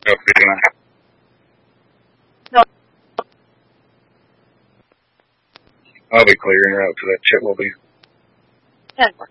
Okay. No. I'll be clear en route to that check will be. 10-4.